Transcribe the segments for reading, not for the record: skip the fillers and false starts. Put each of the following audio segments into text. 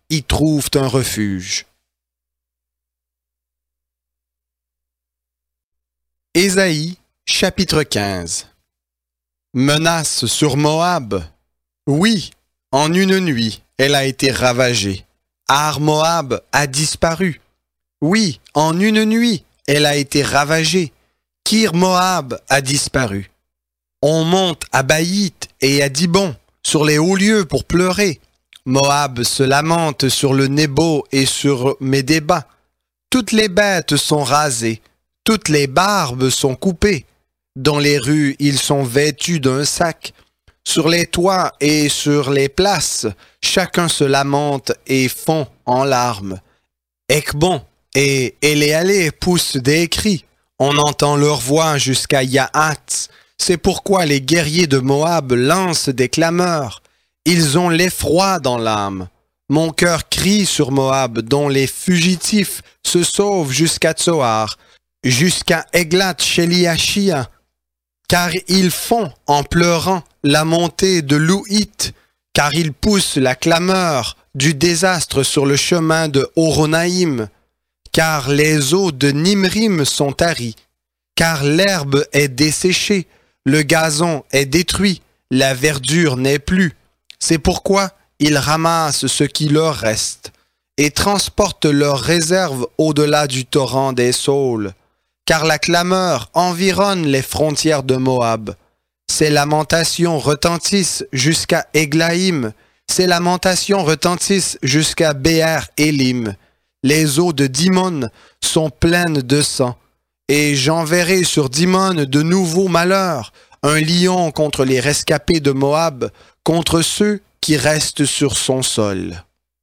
y trouvent un refuge. Ésaïe, chapitre 15. Menace sur Moab. Oui, en une nuit, elle a été ravagée. Ar Moab a disparu. Oui, en une nuit, elle a été ravagée. Kir Moab a disparu. On monte à Baït et à Dibon, sur les hauts lieux pour pleurer. Moab se lamente sur le Nebo et sur Médéba. Toutes les bêtes sont rasées, toutes les barbes sont coupées. Dans les rues, ils sont vêtus d'un sac. Sur les toits et sur les places, chacun se lamente et fond en larmes. Ekbon et Éléalé poussent des cris. On entend leur voix jusqu'à Yahat. C'est pourquoi les guerriers de Moab lancent des clameurs. Ils ont l'effroi dans l'âme. Mon cœur crie sur Moab, dont les fugitifs se sauvent jusqu'à Tsoar, jusqu'à Eglat-Sheliachia, car ils font, en pleurant, la montée de Louhit, car ils poussent la clameur du désastre sur le chemin de Horonaïm, car les eaux de Nimrim sont taries, car l'herbe est desséchée, le gazon est détruit, la verdure n'est plus. C'est pourquoi ils ramassent ce qui leur reste et transportent leurs réserves au-delà du torrent des saules. Car la clameur environne les frontières de Moab. Ses lamentations retentissent jusqu'à Eglaïm. Ses lamentations retentissent jusqu'à Béer-Élim. Les eaux de Dimon sont pleines de sang. Et j'enverrai sur Dimon de nouveaux malheurs, un lion contre les rescapés de Moab, contre ceux qui restent sur son sol.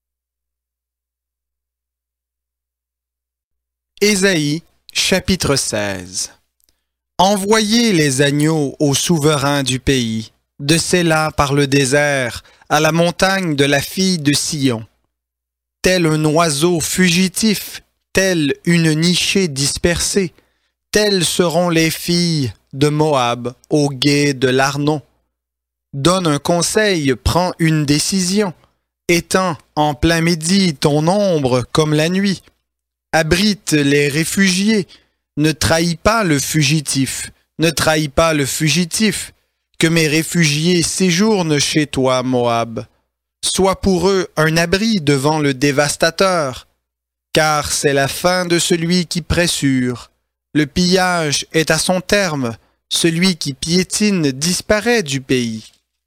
Ésaïe, chapitre 16. Envoyez les agneaux aux souverains du pays, de Séla par le désert, à la montagne de la fille de Sion. Tel un oiseau fugitif, telle une nichée dispersée, telles seront les filles de Moab au gué de l'Arnon. Donne un conseil, prends une décision. Étends en plein midi ton ombre comme la nuit. Abrite les réfugiés. Ne trahis pas le fugitif. Ne trahis pas le fugitif. Que mes réfugiés séjournent chez toi, Moab. Sois pour eux un abri devant le dévastateur. Car c'est la fin de celui qui pressure. Le pillage est à son terme. Celui qui piétine disparaît du pays.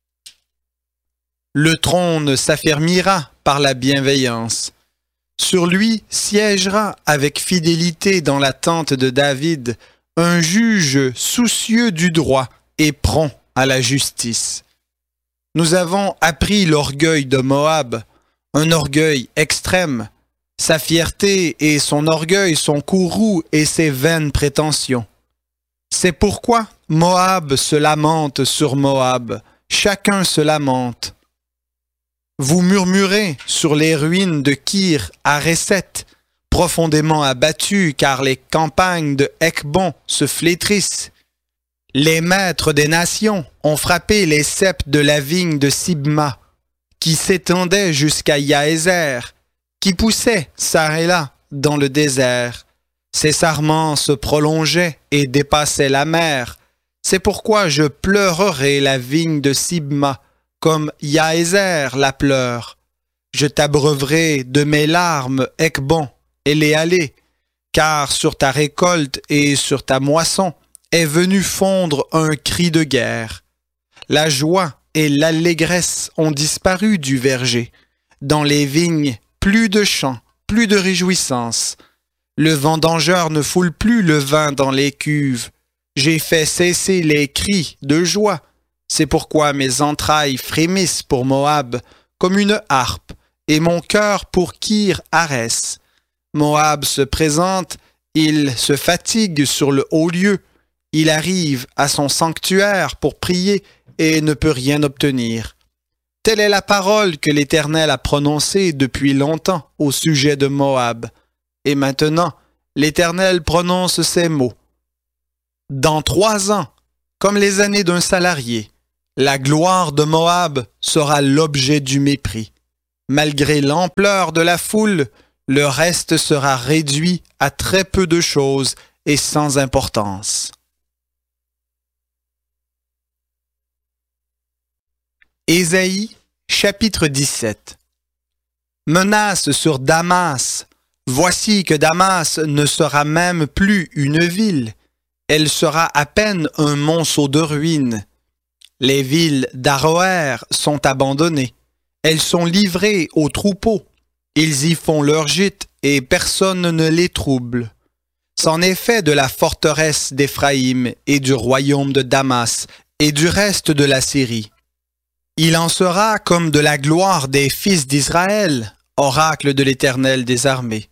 Le trône s'affermira par la bienveillance. Sur lui siégera avec fidélité dans la tente de David un juge soucieux du droit et prompt à la justice. Nous avons appris l'orgueil de Moab, un orgueil extrême. Sa fierté et son orgueil sont courroux et ses vaines prétentions. C'est pourquoi Moab se lamente sur Moab, chacun se lamente. Vous murmurez sur les ruines de Kir Hareset, profondément abattues car les campagnes de Ekbon se flétrissent. Les maîtres des nations ont frappé les ceps de la vigne de Sibma, qui s'étendait jusqu'à Yaézer, qui poussait çà et là dans le désert. Ses sarments se prolongeaient et dépassaient la mer. C'est pourquoi je pleurerai la vigne de Sibma, comme Yaézer la pleure. Je t'abreuverai de mes larmes, Ekbon, Éléalé, car sur ta récolte et sur ta moisson est venu fondre un cri de guerre. La joie et l'allégresse ont disparu du verger. Dans les vignes, plus de chants, plus de réjouissance. Le vendangeur ne foule plus le vin dans les cuves. J'ai fait cesser les cris de joie. C'est pourquoi mes entrailles frémissent pour Moab comme une harpe et mon cœur pour Kir Hares. Moab se présente, il se fatigue sur le haut lieu. Il arrive à son sanctuaire pour prier et ne peut rien obtenir. Telle est la parole que l'Éternel a prononcée depuis longtemps au sujet de Moab. Et maintenant, l'Éternel prononce ces mots. Dans 3 ans, comme les années d'un salarié, la gloire de Moab sera l'objet du mépris. Malgré l'ampleur de la foule, le reste sera réduit à très peu de choses et sans importance. Ésaïe, chapitre 17. Menace sur Damas. Voici que Damas ne sera même plus une ville. Elle sera à peine un monceau de ruines. Les villes d'Aroër sont abandonnées. Elles sont livrées aux troupeaux. Ils y font leur gîte et personne ne les trouble. C'en est fait de la forteresse d'Éphraïm et du royaume de Damas et du reste de la Syrie. Il en sera comme de la gloire des fils d'Israël, oracle de l'Éternel des armées.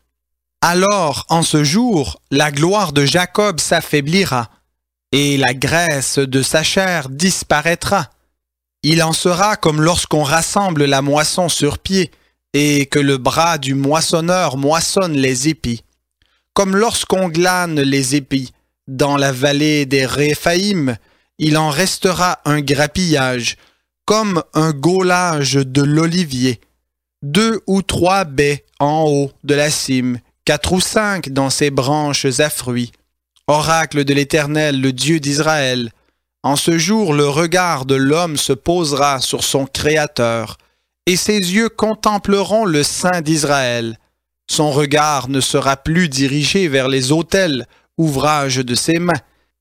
Alors, en ce jour, la gloire de Jacob s'affaiblira, et la graisse de sa chair disparaîtra. Il en sera comme lorsqu'on rassemble la moisson sur pied, et que le bras du moissonneur moissonne les épis. Comme lorsqu'on glane les épis, dans la vallée des Réphaïm, il en restera un grappillage, comme un gaulage de l'olivier. 2 ou 3 baies en haut de la cime, 4 ou 5 dans ses branches à fruits. Oracle de l'Éternel, le Dieu d'Israël. En ce jour, le regard de l'homme se posera sur son Créateur, et ses yeux contempleront le Saint d'Israël. Son regard ne sera plus dirigé vers les autels, ouvrage de ses mains,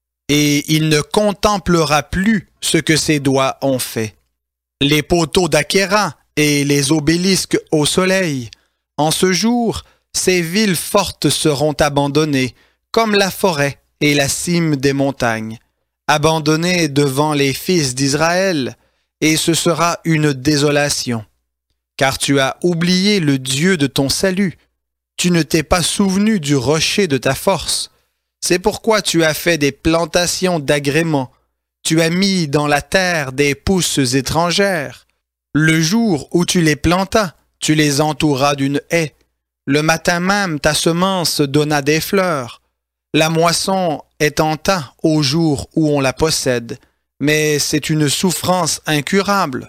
et il ne contemplera plus ce que ses doigts ont fait. Les poteaux d'Achéra et les obélisques au soleil. En ce jour, ces villes fortes seront abandonnées, comme la forêt et la cime des montagnes, abandonnées devant les fils d'Israël, et ce sera une désolation. Car tu as oublié le Dieu de ton salut, tu ne t'es pas souvenu du rocher de ta force. C'est pourquoi tu as fait des plantations d'agréments, tu as mis dans la terre des pousses étrangères. Le jour où tu les plantas, tu les entouras d'une haie. Le matin même, ta semence donna des fleurs. La moisson est en tas au jour où on la possède, mais c'est une souffrance incurable.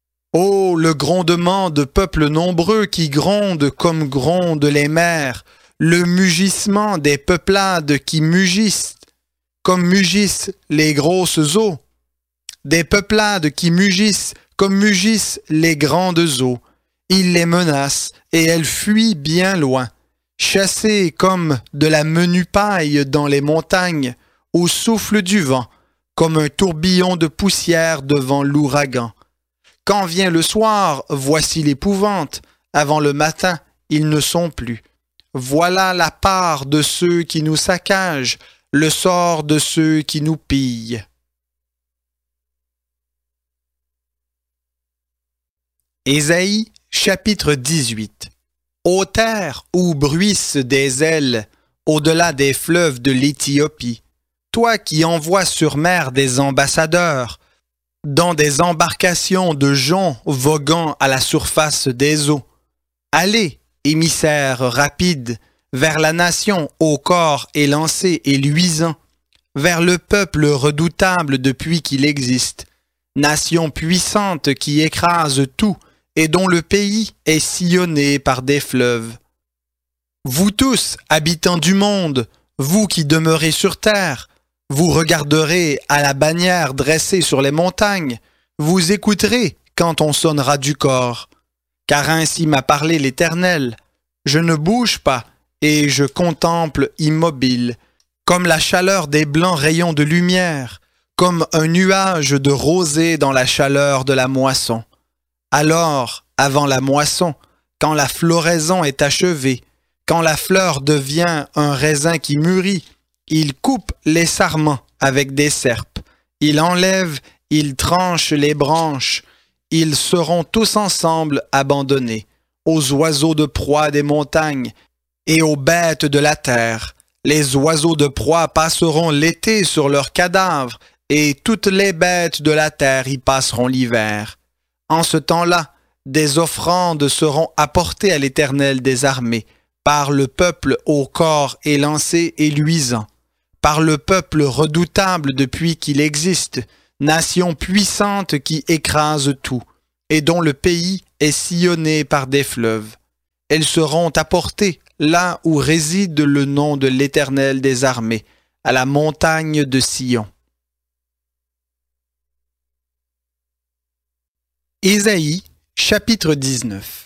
Ô le grondement de peuples nombreux qui grondent comme grondent les mers, le mugissement des peuplades qui mugissent, comme mugissent les grosses eaux, des peuplades qui mugissent comme mugissent les grandes eaux. Il les menace et elles fuient bien loin, chassées comme de la menue paille dans les montagnes, au souffle du vent, comme un tourbillon de poussière devant l'ouragan. Quand vient le soir, voici l'épouvante, avant le matin, ils ne sont plus. Voilà la part de ceux qui nous saccagent, le sort de ceux qui nous pillent. Ésaïe, chapitre 18. Ô terre où bruissent des ailes, au-delà des fleuves de l'Éthiopie, toi qui envoies sur mer des ambassadeurs, dans des embarcations de joncs voguant à la surface des eaux. Allez, émissaires rapides, vers la nation au corps élancé et luisant, vers le peuple redoutable depuis qu'il existe, nation puissante qui écrase tout et dont le pays est sillonné par des fleuves. Vous tous, habitants du monde, vous qui demeurez sur terre, vous regarderez à la bannière dressée sur les montagnes, vous écouterez quand on sonnera du corps. Car ainsi m'a parlé l'Éternel, je ne bouge pas et je contemple immobile, comme la chaleur des blancs rayons de lumière, comme un nuage de rosée dans la chaleur de la moisson. Alors, avant la moisson, quand la floraison est achevée, quand la fleur devient un raisin qui mûrit, il coupe les sarments avec des serpes, il enlève, il tranche les branches, ils seront tous ensemble abandonnés, aux oiseaux de proie des montagnes et aux bêtes de la terre. Les oiseaux de proie passeront l'été sur leurs cadavres, et toutes les bêtes de la terre y passeront l'hiver. En ce temps-là, des offrandes seront apportées à l'Éternel des armées, par le peuple au corps élancé et luisant, par le peuple redoutable depuis qu'il existe, nation puissante qui écrase tout, et dont le pays est sillonnée par des fleuves. Elles seront apportées là où réside le nom de l'Éternel des armées, à la montagne de Sion. Ésaïe, chapitre 19.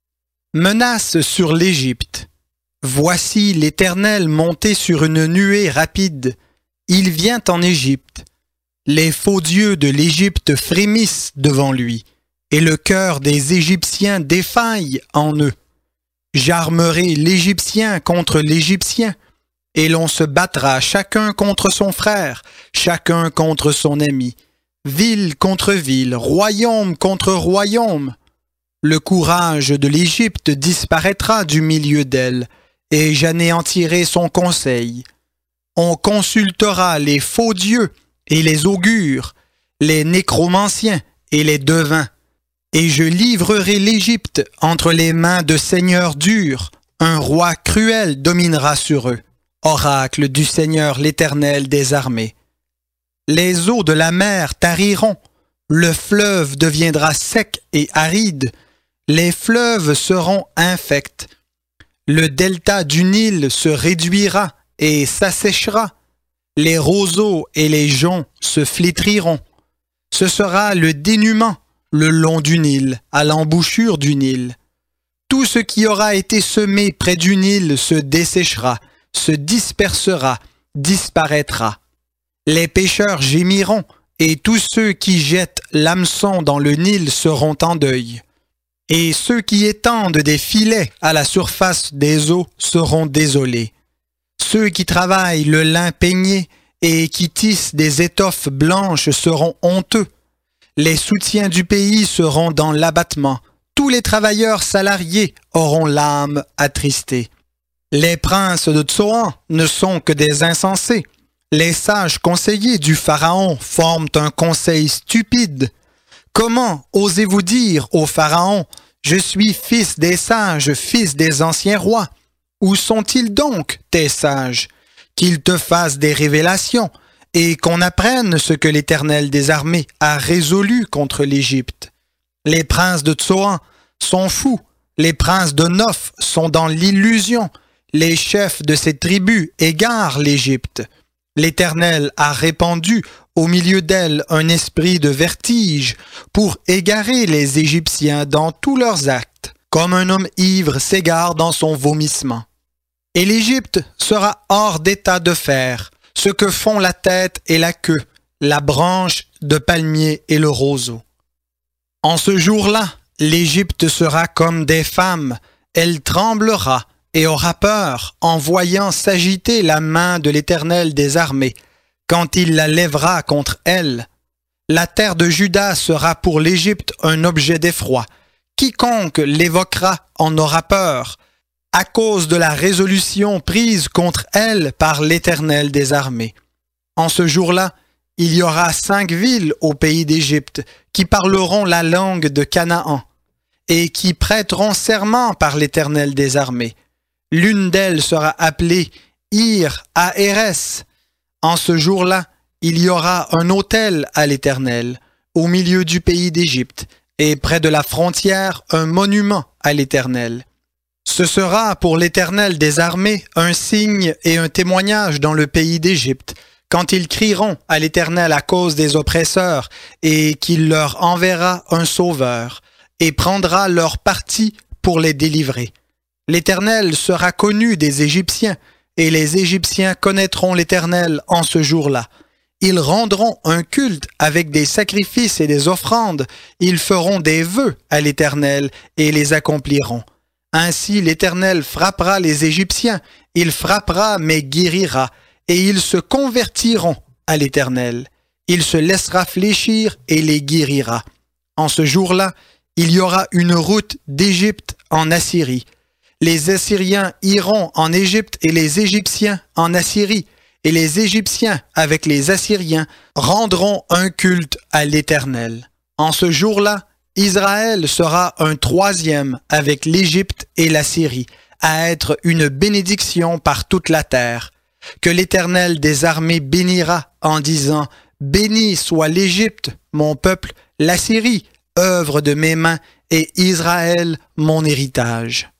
Menace sur l'Égypte. Voici l'Éternel monté sur une nuée rapide. Il vient en Égypte. Les faux dieux de l'Égypte frémissent devant lui, et le cœur des Égyptiens défaille en eux. J'armerai l'Égyptien contre l'Égyptien, et l'on se battra chacun contre son frère, chacun contre son ami, ville contre ville, royaume contre royaume. Le courage de l'Égypte disparaîtra du milieu d'elle, et j'anéantirai son conseil. On consultera les faux dieux et les augures, les nécromanciens et les devins. Et je livrerai l'Égypte entre les mains de seigneurs durs. Un roi cruel dominera sur eux. Oracle du Seigneur l'Éternel des armées. Les eaux de la mer tariront. Le fleuve deviendra sec et aride. Les fleuves seront infects. Le delta du Nil se réduira et s'asséchera. Les roseaux et les joncs se flétriront. Ce sera le dénuement le long du Nil, à l'embouchure du Nil. Tout ce qui aura été semé près du Nil se desséchera, se dispersera, disparaîtra. Les pêcheurs gémiront, et tous ceux qui jettent l'hameçon dans le Nil seront en deuil. Et ceux qui étendent des filets à la surface des eaux seront désolés. Ceux qui travaillent le lin peigné et qui tissent des étoffes blanches seront honteux. Les soutiens du pays seront dans l'abattement. Tous les travailleurs salariés auront l'âme attristée. Les princes de Tsoan ne sont que des insensés. Les sages conseillers du Pharaon forment un conseil stupide. Comment osez-vous dire au Pharaon « Je suis fils des sages, fils des anciens rois » ? Où sont-ils donc, tes sages? Qu'ils te fassent des révélations et qu'on apprenne ce que l'Éternel des armées a résolu contre l'Égypte. Les princes de Tsoan sont fous, les princes de Noph sont dans l'illusion, les chefs de ces tribus égarent l'Égypte. L'Éternel a répandu au milieu d'elle un esprit de vertige pour égarer les Égyptiens dans tous leurs actes, comme un homme ivre s'égare dans son vomissement. Et l'Égypte sera hors d'état de faire ce que font la tête et la queue, la branche de palmier et le roseau. En ce jour-là, l'Égypte sera comme des femmes, elle tremblera et aura peur en voyant s'agiter la main de l'Éternel des armées, quand il la lèvera contre elle. La terre de Juda sera pour l'Égypte un objet d'effroi. Quiconque l'évoquera en aura peur, à cause de la résolution prise contre elle par l'Éternel des armées. En ce jour-là, il y aura 5 villes au pays d'Égypte qui parleront la langue de Canaan et qui prêteront serment par l'Éternel des armées. L'une d'elles sera appelée Ir-Aérès. En ce jour-là, il y aura un autel à l'Éternel au milieu du pays d'Égypte et près de la frontière un monument à l'Éternel. Ce sera pour l'Éternel des armées un signe et un témoignage dans le pays d'Égypte, quand ils crieront à l'Éternel à cause des oppresseurs, et qu'il leur enverra un sauveur, et prendra leur parti pour les délivrer. L'Éternel sera connu des Égyptiens, et les Égyptiens connaîtront l'Éternel en ce jour-là. Ils rendront un culte avec des sacrifices et des offrandes, ils feront des vœux à l'Éternel et les accompliront. Ainsi l'Éternel frappera les Égyptiens, il frappera mais guérira, et ils se convertiront à l'Éternel. Il se laissera fléchir et les guérira. En ce jour-là, il y aura une route d'Égypte en Assyrie. Les Assyriens iront en Égypte et les Égyptiens en Assyrie, et les Égyptiens avec les Assyriens rendront un culte à l'Éternel. En ce jour-là, Israël sera un 3e avec l'Égypte et la Syrie, à être une bénédiction par toute la terre, que l'Éternel des armées bénira en disant « Béni soit l'Égypte, mon peuple, la Syrie, œuvre de mes mains, et Israël mon héritage.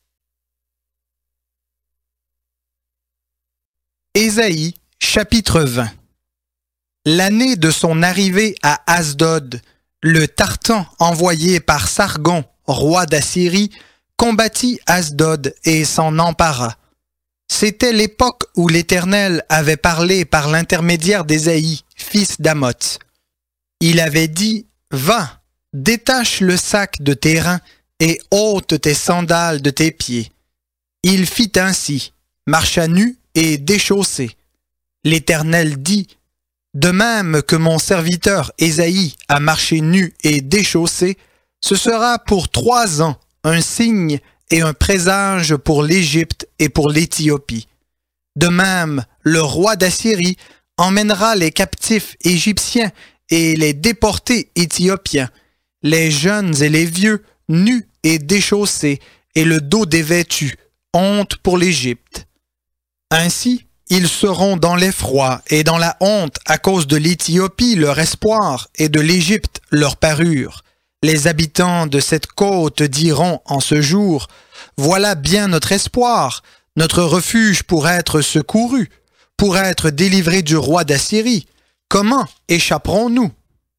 Ésaïe, chapitre 20. L'année de son arrivée à Asdod, le Tartan envoyé par Sargon, roi d'Assyrie, combattit Asdod et s'en empara. C'était l'époque où l'Éternel avait parlé par l'intermédiaire d'Ésaïe, fils d'Amoz. Il avait dit « Va, détache le sac de tes reins et ôte tes sandales de tes pieds. » Il fit ainsi, marcha nu et déchaussé. L'Éternel dit « De même que mon serviteur Ésaïe a marché nu et déchaussé, ce sera pour 3 ans un signe et un présage pour l'Égypte et pour l'Éthiopie. De même, le roi d'Assyrie emmènera les captifs égyptiens et les déportés éthiopiens, les jeunes et les vieux, nus et déchaussés, et le dos dévêtu, honte pour l'Égypte. Ainsi, ils seront dans l'effroi et dans la honte à cause de l'Éthiopie leur espoir et de l'Égypte leur parure. Les habitants de cette côte diront en ce jour, « Voilà bien notre espoir, notre refuge pour être secouru, pour être délivré du roi d'Assyrie. Comment échapperons-nous »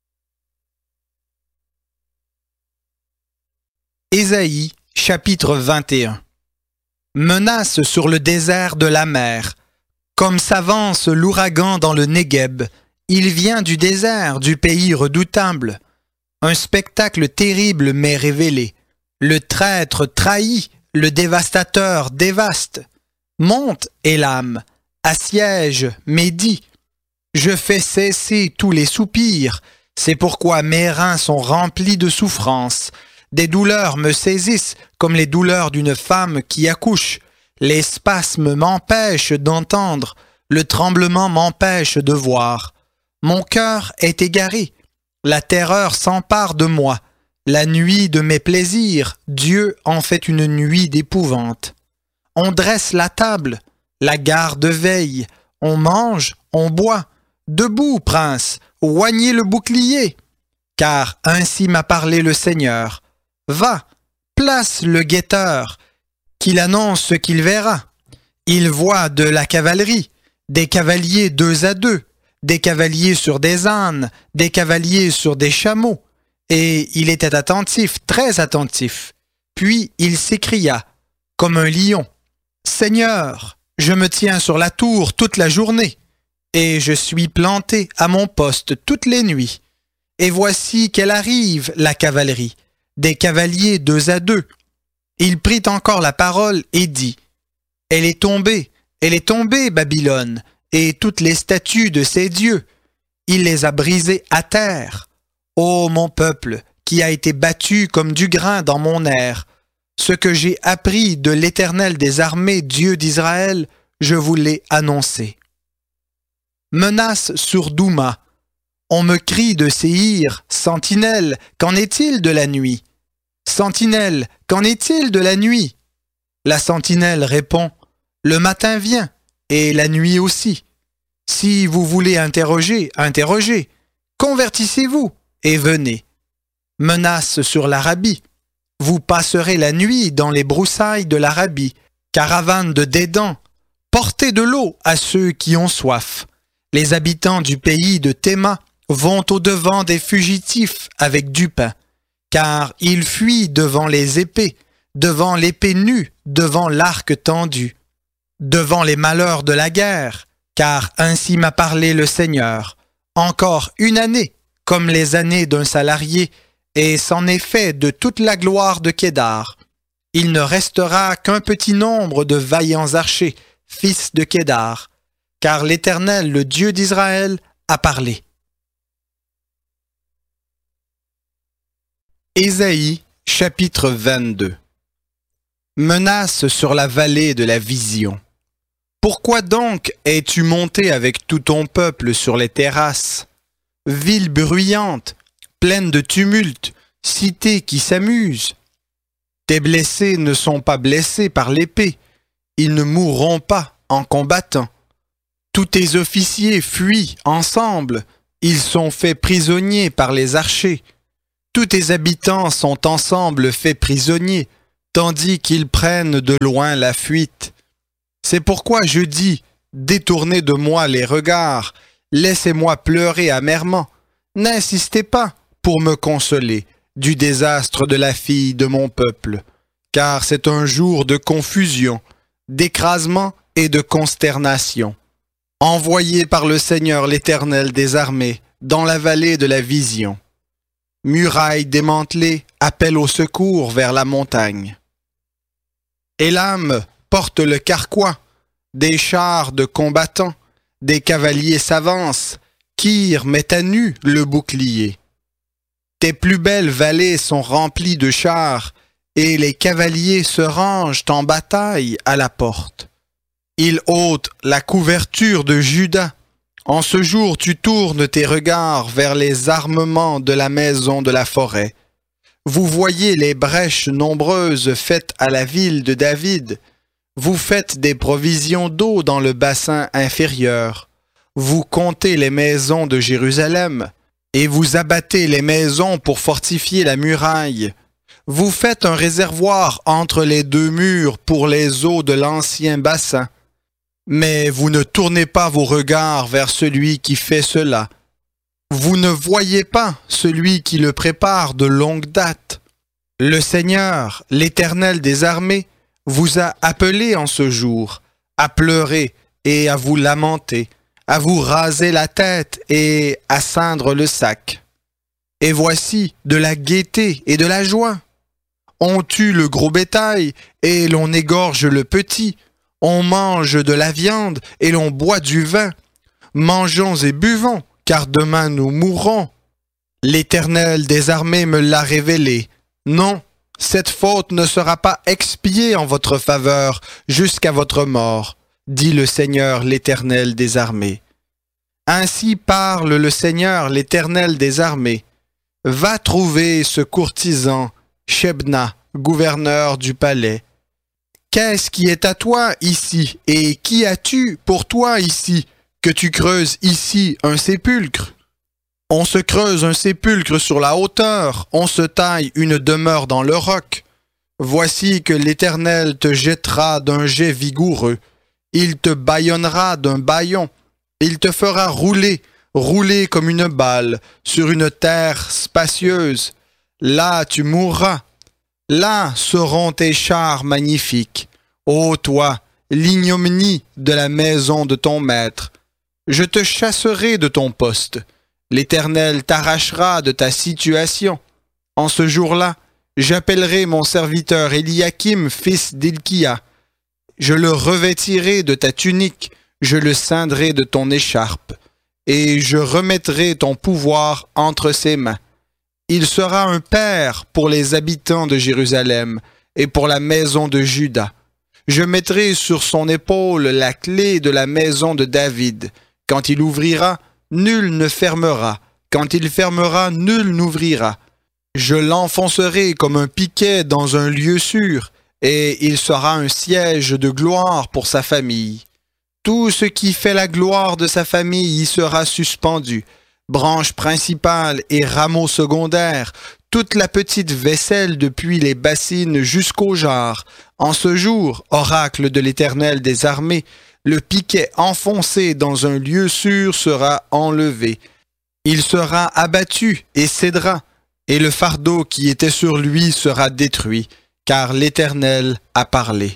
Ésaïe, chapitre 21. Menace sur le désert de la mer. Comme s'avance l'ouragan dans le Négueb, il vient du désert, du pays redoutable. Un spectacle terrible m'est révélé. Le traître trahit, le dévastateur dévaste. Monte, Élam, assiège, Médie. Je fais cesser tous les soupirs, c'est pourquoi mes reins sont remplis de souffrance. Des douleurs me saisissent comme les douleurs d'une femme qui accouche. Les spasmes m'empêchent d'entendre, le tremblement m'empêche de voir. Mon cœur est égaré, la terreur s'empare de moi. La nuit de mes plaisirs, Dieu en fait une nuit d'épouvante. On dresse la table, la garde veille, on mange, on boit. Debout, prince, oignez le bouclier. Car ainsi m'a parlé le Seigneur. Va, place le guetteur, qu'il annonce ce qu'il verra. Il voit de la cavalerie, des cavaliers 2 à 2, des cavaliers sur des ânes, des cavaliers sur des chameaux. Et il était attentif, très attentif. Puis il s'écria, comme un lion, « Seigneur, je me tiens sur la tour toute la journée, et je suis planté à mon poste toutes les nuits. Et voici qu'elle arrive, la cavalerie, des cavaliers 2 à 2. Il prit encore la parole et dit, « Elle est tombée, Babylone, et toutes les statues de ses dieux. Il les a brisées à terre. Ô mon peuple, qui a été battu comme du grain dans mon air, ce que j'ai appris de l'Éternel des armées, Dieu d'Israël, je vous l'ai annoncé. » Menace sur Douma. On me crie de Séhir, Sentinelle, qu'en est-il de la nuit? Sentinelle, qu'en est-il de la nuit? La sentinelle répond, le matin vient, et la nuit aussi. Si vous voulez interroger, interrogez. Convertissez-vous, et venez. Menace sur l'Arabie. Vous passerez la nuit dans les broussailles de l'Arabie. Caravane de Dédan, portez de l'eau à ceux qui ont soif. Les habitants du pays de Théma vont au-devant des fugitifs avec du pain, car ils fuient devant les épées, devant l'épée nue, devant l'arc tendu, devant les malheurs de la guerre, car ainsi m'a parlé le Seigneur. Encore 1 année, comme les années d'un salarié, et c'en est fait de toute la gloire de Kédar. Il ne restera qu'un petit nombre de vaillants archers, fils de Kédar, car l'Éternel, le Dieu d'Israël, a parlé. Ésaïe, chapitre 22. Menace sur la vallée de la vision. Pourquoi donc es-tu monté avec tout ton peuple sur les terrasses? Ville bruyante, pleine de tumulte, cité qui s'amuse. Tes blessés ne sont pas blessés par l'épée, ils ne mourront pas en combattant. Tous tes officiers fuient ensemble, ils sont faits prisonniers par les archers. Tous tes habitants sont ensemble faits prisonniers, tandis qu'ils prennent de loin la fuite. C'est pourquoi je dis, détournez de moi les regards, laissez-moi pleurer amèrement. N'insistez pas pour me consoler du désastre de la fille de mon peuple, car c'est un jour de confusion, d'écrasement et de consternation. Envoyé par le Seigneur l'Éternel des armées dans la vallée de la vision. Murailles démantelées appellent au secours vers la montagne. Élam porte le carquois, des chars de combattants, des cavaliers s'avancent, Kir met à nu le bouclier. Tes plus belles vallées sont remplies de chars, et les cavaliers se rangent en bataille à la porte. Ils ôtent la couverture de Juda. En ce jour, tu tournes tes regards vers les armements de la maison de la forêt. Vous voyez les brèches nombreuses faites à la ville de David. Vous faites des provisions d'eau dans le bassin inférieur. Vous comptez les maisons de Jérusalem, et vous abattez les maisons pour fortifier la muraille. Vous faites un réservoir entre les deux murs pour les eaux de l'ancien bassin. Mais vous ne tournez pas vos regards vers celui qui fait cela. Vous ne voyez pas celui qui le prépare de longue date. Le Seigneur, l'Éternel des armées, vous a appelé en ce jour à pleurer et à vous lamenter, à vous raser la tête et à ceindre le sac. Et voici de la gaieté et de la joie. On tue le gros bétail et l'on égorge le petit. On mange de la viande et l'on boit du vin. Mangeons et buvons, car demain nous mourrons. L'Éternel des armées me l'a révélé. Non, cette faute ne sera pas expiée en votre faveur jusqu'à votre mort, dit le Seigneur l'Éternel des armées. Ainsi parle le Seigneur l'Éternel des armées. Va trouver ce courtisan, Shebna, gouverneur du palais. Qu'est-ce qui est à toi ici, et qui as-tu pour toi ici, que tu creuses ici un sépulcre? On se creuse un sépulcre sur la hauteur, on se taille une demeure dans le roc. Voici que l'Éternel te jettera d'un jet vigoureux, il te bâillonnera d'un bâillon, il te fera rouler, rouler comme une balle, sur une terre spacieuse. Là tu mourras. Là seront tes chars magnifiques. Ô toi, l'ignominie de la maison de ton maître. Je te chasserai de ton poste. L'Éternel t'arrachera de ta situation. En ce jour-là, j'appellerai mon serviteur Éliakim, fils d'Hilkia. Je le revêtirai de ta tunique, je le ceindrai de ton écharpe, et je remettrai ton pouvoir entre ses mains. Il sera un père pour les habitants de Jérusalem et pour la maison de Juda. Je mettrai sur son épaule la clé de la maison de David. Quand il ouvrira, nul ne fermera. Quand il fermera, nul n'ouvrira. Je l'enfoncerai comme un piquet dans un lieu sûr, et il sera un siège de gloire pour sa famille. Tout ce qui fait la gloire de sa famille y sera suspendu. Branche principale et rameaux secondaires, toute la petite vaisselle depuis les bassines jusqu'au jarre. En ce jour, oracle de l'Éternel des armées, le piquet enfoncé dans un lieu sûr sera enlevé. Il sera abattu et cédera, et le fardeau qui était sur lui sera détruit, car l'Éternel a parlé.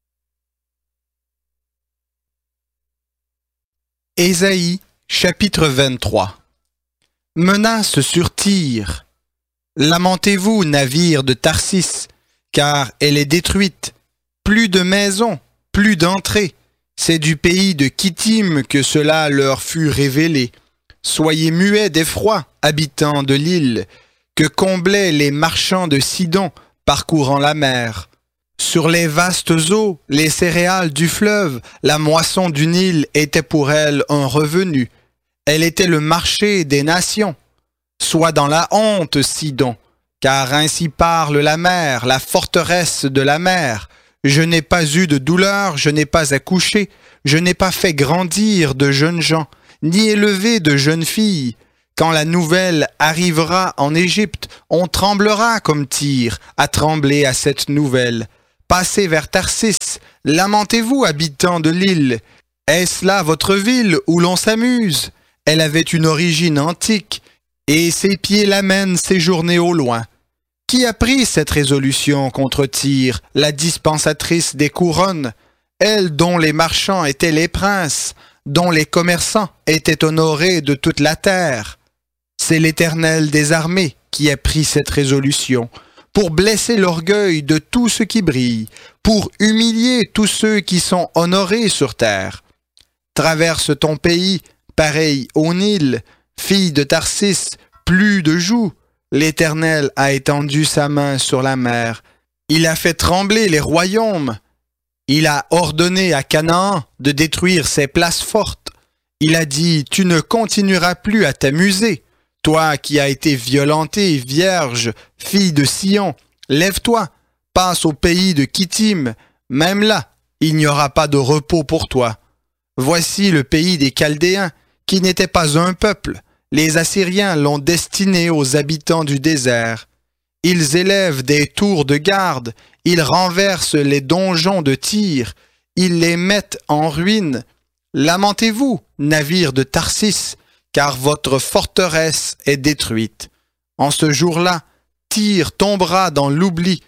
Ésaïe, chapitre 23. Menace sur Tyr. Lamentez-vous, navire de Tarsis, car elle est détruite. Plus de maisons, plus d'entrées. C'est du pays de Kittim que cela leur fut révélé. Soyez muets d'effroi, habitants de l'île, que comblaient les marchands de Sidon, parcourant la mer. Sur les vastes eaux, les céréales du fleuve, la moisson du Nil était pour elle un revenu. Elle était le marché des nations. Sois dans la honte, Sidon, car ainsi parle la mer, la forteresse de la mer. Je n'ai pas eu de douleur, je n'ai pas accouché, je n'ai pas fait grandir de jeunes gens, ni élevé de jeunes filles, Quand la nouvelle arrivera en Égypte, on tremblera comme Tyr a tremblé à cette nouvelle. Passez vers Tarsis, lamentez-vous, habitants de l'île. Est-ce là votre ville où l'on s'amuse? Elle avait une origine antique, et ses pieds l'amènent séjourner au loin. Qui a pris cette résolution contre Tyr, la dispensatrice des couronnes, elle dont les marchands étaient les princes, dont les commerçants étaient honorés de toute la terre? C'est l'Éternel des armées qui a pris cette résolution, pour blesser l'orgueil de tout ce qui brille, pour humilier tous ceux qui sont honorés sur terre. Traverse ton pays, pareil au Nil, fille de Tarsis, plus de joug. L'Éternel a étendu sa main sur la mer. Il a fait trembler les royaumes. Il a ordonné à Canaan de détruire ses places fortes. Il a dit, tu ne continueras plus à t'amuser. Toi qui as été violentée, vierge, fille de Sion, lève-toi, passe au pays de Kittim. Même là, il n'y aura pas de repos pour toi. Voici le pays des Chaldéens, qui n'était pas un peuple. Les Assyriens l'ont destiné aux habitants du désert. Ils élèvent des tours de garde, ils renversent les donjons de Tyr, ils les mettent en ruine. Lamentez-vous, navires de Tarsis, car votre forteresse est détruite. En ce jour-là, Tyr tombera dans l'oubli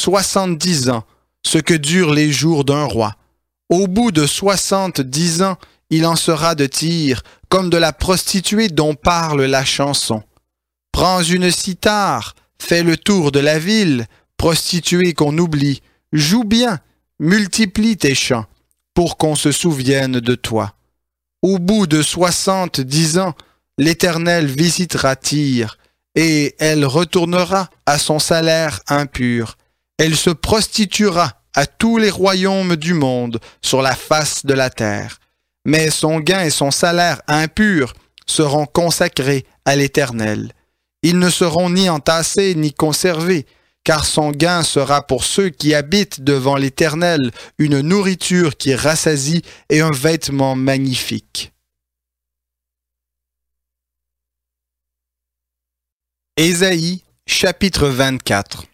70 ans, ce que durent les jours d'un roi. Au bout de 70 ans, il en sera de Tyr, comme de la prostituée dont parle la chanson. Prends une cithare, fais le tour de la ville, prostituée qu'on oublie, joue bien, multiplie tes chants, pour qu'on se souvienne de toi. Au bout de 70 ans, l'Éternel visitera Tyr, et elle retournera à son salaire impur. Elle se prostituera à tous les royaumes du monde sur la face de la terre. Mais son gain et son salaire impur seront consacrés à l'Éternel. Ils ne seront ni entassés ni conservés, car son gain sera pour ceux qui habitent devant l'Éternel une nourriture qui rassasie et un vêtement magnifique. Ésaïe, chapitre 24.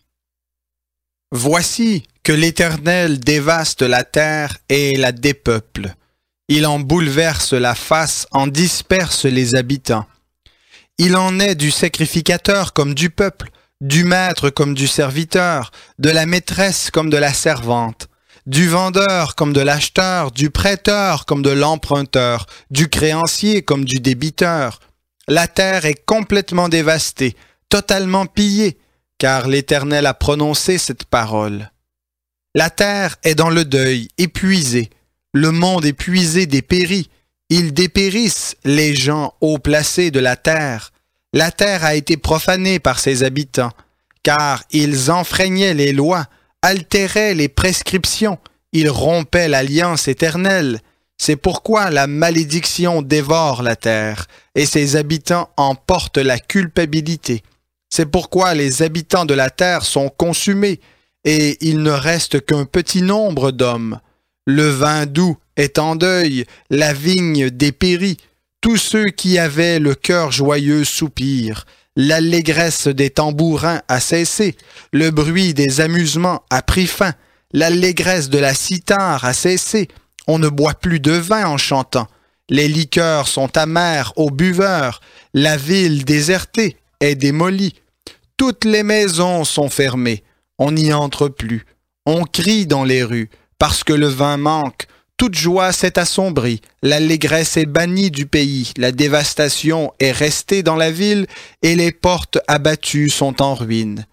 Voici que l'Éternel dévaste la terre et la dépeuple. Il en bouleverse la face, en disperse les habitants. Il en est du sacrificateur comme du peuple, du maître comme du serviteur, de la maîtresse comme de la servante, du vendeur comme de l'acheteur, du prêteur comme de l'emprunteur, du créancier comme du débiteur. La terre est complètement dévastée, totalement pillée, car l'Éternel a prononcé cette parole. La terre est dans le deuil, épuisée. Le monde épuisé dépérit. Ils dépérissent, les gens haut placés de la terre. La terre a été profanée par ses habitants, car ils enfreignaient les lois, altéraient les prescriptions, ils rompaient l'alliance éternelle. C'est pourquoi la malédiction dévore la terre, et ses habitants en portent la culpabilité. C'est pourquoi les habitants de la terre sont consumés, et il ne reste qu'un petit nombre d'hommes. Le vin doux est en deuil, la vigne dépérit, tous ceux qui avaient le cœur joyeux soupirent, l'allégresse des tambourins a cessé, le bruit des amusements a pris fin, l'allégresse de la cithare a cessé, on ne boit plus de vin en chantant, les liqueurs sont amères aux buveurs, la ville désertée est démolie, toutes les maisons sont fermées, on n'y entre plus, on crie dans les rues, parce que le vin manque, toute joie s'est assombrie, l'allégresse est bannie du pays, la dévastation est restée dans la ville et les portes abattues sont en ruine.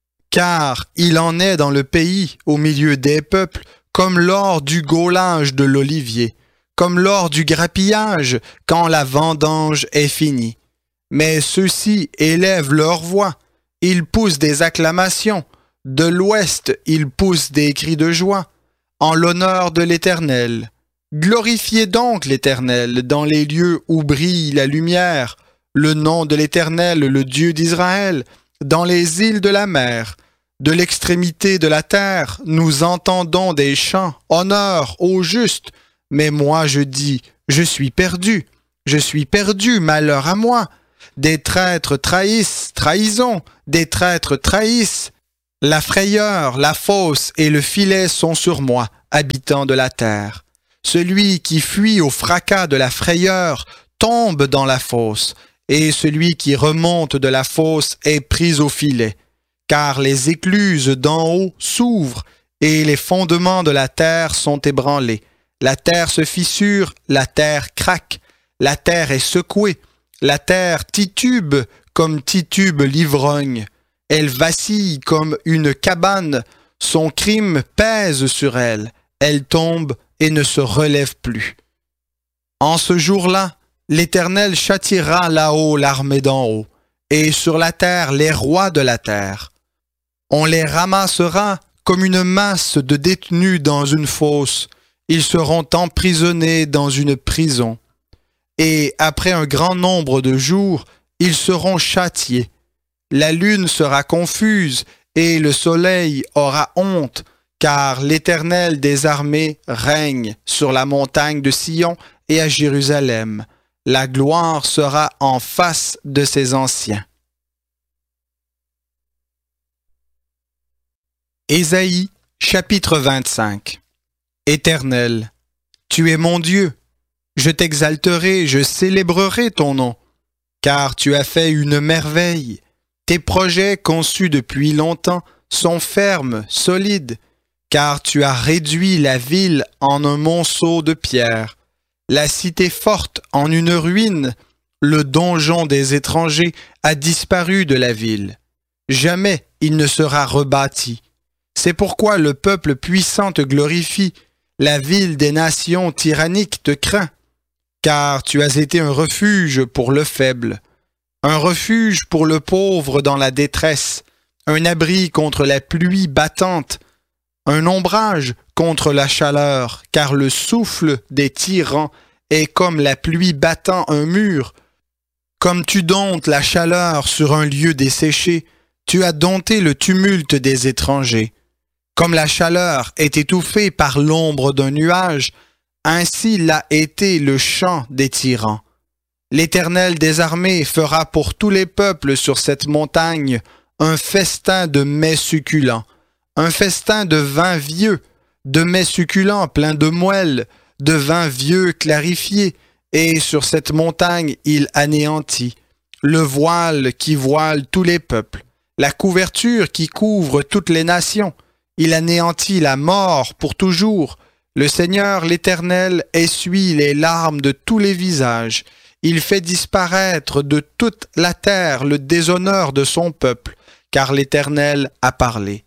Car il en est dans le pays, au milieu des peuples, comme lors du gaulage de l'olivier, comme lors du grappillage, quand la vendange est finie. Mais ceux-ci élèvent leur voix, ils poussent des acclamations, de l'ouest ils poussent des cris de joie, en l'honneur de l'Éternel. Glorifiez donc l'Éternel dans les lieux où brille la lumière, le nom de l'Éternel, le Dieu d'Israël, dans les îles de la mer. De l'extrémité de la terre, nous entendons des chants, honneur au juste. Mais moi je dis, je suis perdu, malheur à moi. Des traîtres trahissent, trahison, des traîtres trahissent. La frayeur, la fosse et le filet sont sur moi, habitant de la terre. Celui qui fuit au fracas de la frayeur tombe dans la fosse, et celui qui remonte de la fosse est pris au filet. Car les écluses d'en haut s'ouvrent, et les fondements de la terre sont ébranlés. La terre se fissure, la terre craque, la terre est secouée, la terre titube comme titube l'ivrogne. Elle vacille comme une cabane, son crime pèse sur elle, elle tombe et ne se relève plus. En ce jour-là, l'Éternel châtiera là-haut l'armée d'en haut, et sur la terre les rois de la terre. On les ramassera comme une masse de détenus dans une fosse, ils seront emprisonnés dans une prison. Et après un grand nombre de jours, ils seront châtiés. La lune sera confuse et le soleil aura honte, car l'Éternel des armées règne sur la montagne de Sion et à Jérusalem. La gloire sera en face de ses anciens. Ésaïe, chapitre 25. Éternel, tu es mon Dieu. Je t'exalterai, je célébrerai ton nom, car tu as fait une merveille. Tes projets conçus depuis longtemps sont fermes, solides, car tu as réduit la ville en un monceau de pierre, la cité forte en une ruine, le donjon des étrangers a disparu de la ville. Jamais il ne sera rebâti. C'est pourquoi le peuple puissant te glorifie, la ville des nations tyranniques te craint, car tu as été un refuge pour le faible, un refuge pour le pauvre dans la détresse, un abri contre la pluie battante, un ombrage contre la chaleur, car le souffle des tyrans est comme la pluie battant un mur. Comme tu domptes la chaleur sur un lieu desséché, tu as dompté le tumulte des étrangers. Comme la chaleur est étouffée par l'ombre d'un nuage, ainsi l'a été le chant des tyrans. L'Éternel des armées fera pour tous les peuples sur cette montagne un festin de mets succulents, un festin de vin vieux, de mets succulents pleins de moelle, de vin vieux clarifié, et sur cette montagne il anéantit le voile qui voile tous les peuples, la couverture qui couvre toutes les nations. Il anéantit la mort pour toujours. Le Seigneur l'Éternel essuie les larmes de tous les visages. Il fait disparaître de toute la terre le déshonneur de son peuple, car l'Éternel a parlé.